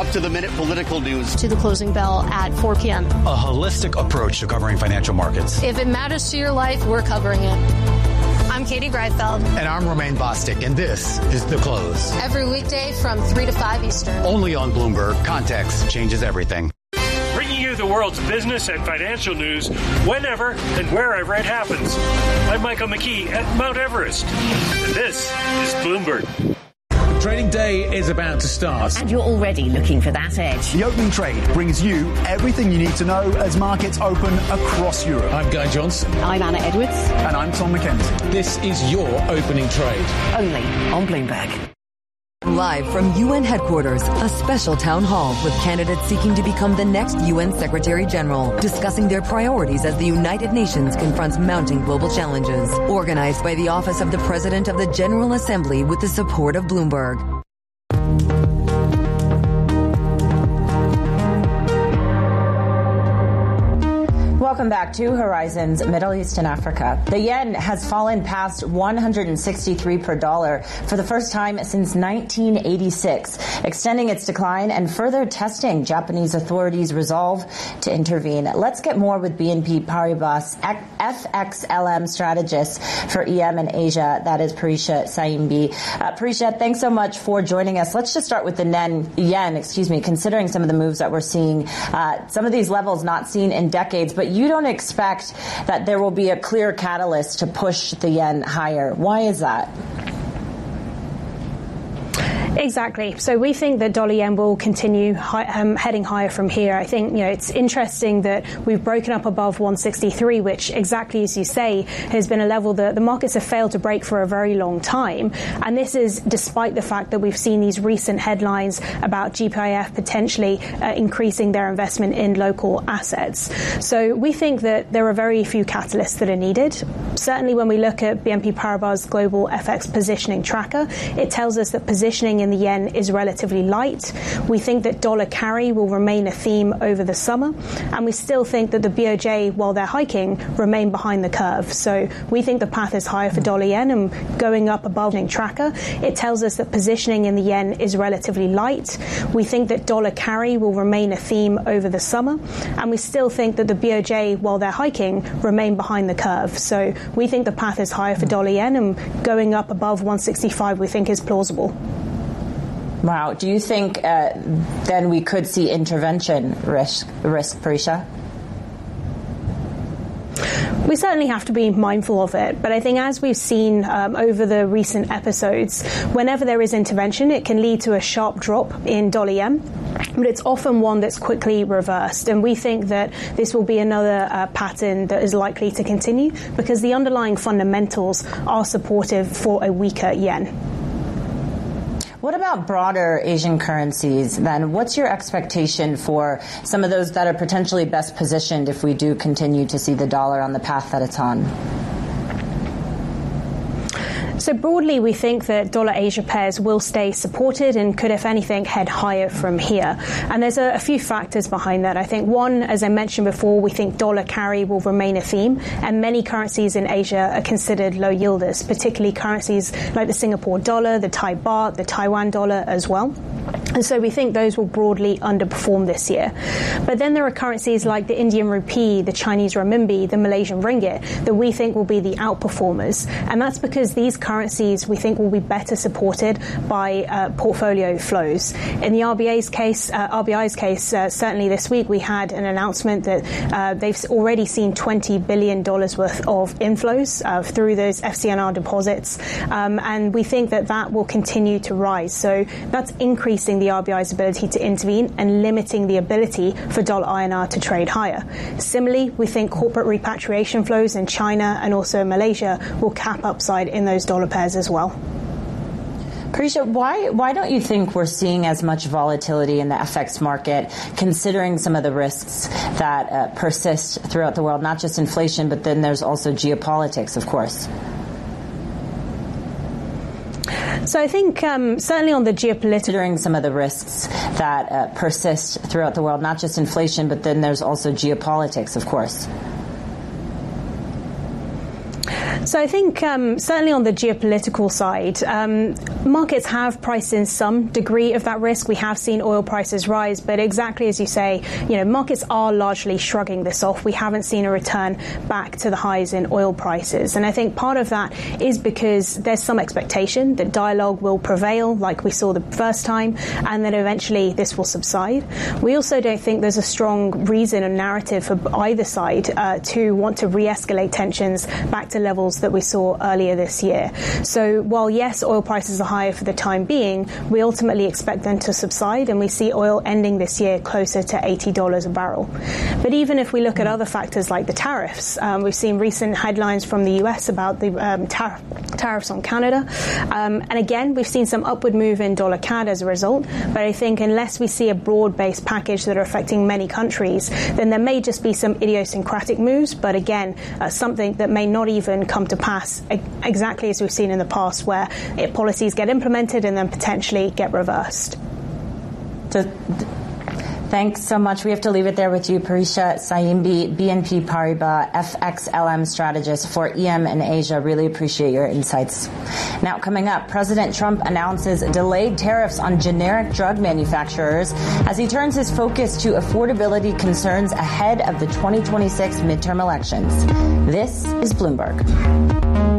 up-to-the-minute political news. To the closing bell at 4 p.m. A holistic approach to covering financial markets. If it matters to your life, we're covering it. I'm Katie Greifeld. And I'm Romaine Bostic, and this is The Close. Every weekday from 3 to 5 Eastern. Only on Bloomberg. Context changes everything. Bringing you the world's business and financial news whenever and wherever it happens. I'm Michael McKee at Mount Everest. And this is Bloomberg. Trading day is about to start. And you're already looking for that edge. The opening trade brings you everything you need to know as markets open across Europe. I'm Guy Johnson. I'm Anna Edwards. And I'm Tom McKenzie. This is your opening trade. Only on Bloomberg. Live from UN headquarters, a special town hall with candidates seeking to become the next UN Secretary General, discussing their priorities as the United Nations confronts mounting global challenges. Organized by the Office of the President of the General Assembly with the support of Bloomberg. Welcome back to Horizons Middle East and Africa. The yen has fallen past 163 per dollar for the first time since 1986, extending its decline and further testing Japanese authorities' resolve to intervene. Let's get more with BNP Paribas FXLM strategist for EM and Asia. That is Parisha Saimbi. Parisha, thanks so much for joining us. Let's just start with the yen, considering some of the moves that we're seeing. Some of these levels not seen in decades, but you don't expect that there will be a clear catalyst to push the yen higher. Why is that? Exactly. So we think that dollar yen will continue heading higher from here. I think, it's interesting that we've broken up above 163, which exactly as you say has been a level that the markets have failed to break for a very long time. And this is despite the fact that we've seen these recent headlines about GPIF potentially increasing their investment in local assets. So we think that there are very few catalysts that are needed. Certainly when we look at BNP Paribas Global FX Positioning Tracker, it tells us that positioning in the yen is relatively light. We think that dollar carry will remain a theme over the summer, and we still think that the BOJ, while they're hiking, remain behind the curve. So we think the path is higher for dollar yen and going up above the tracker. It tells us that positioning in the yen is relatively light. We think that dollar carry will remain a theme over the summer, and we still think that the BOJ, while they're hiking, remain behind the curve. So we think the path is higher for dollar yen, and going up above 165 we think is plausible. Wow. Do you think then we could see intervention risk, Parisha? We certainly have to be mindful of it, but I think as we've seen over the recent episodes, whenever there is intervention, it can lead to a sharp drop in dollar yen, but it's often one that's quickly reversed. And we think that this will be another pattern that is likely to continue because the underlying fundamentals are supportive for a weaker yen. What about broader Asian currencies then? What's your expectation for some of those that are potentially best positioned if we do continue to see the dollar on the path that it's on? So broadly, we think that dollar-Asia pairs will stay supported and could, if anything, head higher from here. And there's a few factors behind that. I think one, as I mentioned before, we think dollar carry will remain a theme, and many currencies in Asia are considered low yielders, particularly currencies like the Singapore dollar, the Thai baht, the Taiwan dollar as well. And so we think those will broadly underperform this year. But then there are currencies like the Indian rupee, the Chinese renminbi, the Malaysian ringgit that we think will be the outperformers. And that's because these currencies we think will be better supported by portfolio flows. In the RBI's case, certainly this week we had an announcement that they've already seen $20 billion worth of inflows through those FCNR deposits. And we think that that will continue to rise. So that's increasing the RBI's ability to intervene and limiting the ability for dollar INR to trade higher. Similarly, we think corporate repatriation flows in China and also Malaysia will cap upside in those dollar pairs as well. Parisha, why don't you think we're seeing as much volatility in the FX market, considering some of the risks that persist throughout the world, not just inflation, but then there's also geopolitics, of course? So I think certainly on the geopolitical... Considering some of the risks that persist throughout the world, not just inflation, but then there's also geopolitics, of course. So I think certainly on the geopolitical side, markets have priced in some degree of that risk. We have seen oil prices rise, but exactly as you say, markets are largely shrugging this off. We haven't seen a return back to the highs in oil prices. And I think part of that is because there's some expectation that dialogue will prevail, like we saw the first time, and then eventually this will subside. We also don't think there's a strong reason or narrative for either side to want to re-escalate tensions back to levels that we saw earlier this year. So while yes, oil prices are higher for the time being, we ultimately expect them to subside, and we see oil ending this year closer to $80 a barrel. But even if we look at other factors like the tariffs, we've seen recent headlines from the US about the tariffs on Canada. And again, we've seen some upward move in dollar CAD as a result. But I think unless we see a broad-based package that are affecting many countries, then there may just be some idiosyncratic moves. But again, something that may not even come to pass exactly as we've seen in the past, where policies get implemented and then potentially get reversed. Thanks so much. We have to leave it there with you, Parisha Saimbi, BNP Paribas FXLM strategist for EM and Asia. Really appreciate your insights. Now, coming up, President Trump announces delayed tariffs on generic drug manufacturers as he turns his focus to affordability concerns ahead of the 2026 midterm elections. This is Bloomberg.